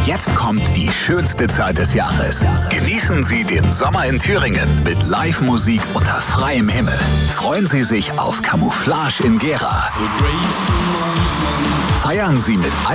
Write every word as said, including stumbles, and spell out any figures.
Jetzt kommt die schönste Zeit des Jahres. Genießen Sie den Sommer in Thüringen mit Live-Musik unter freiem Himmel. Freuen Sie sich auf Camouflage in Gera. Feiern Sie mit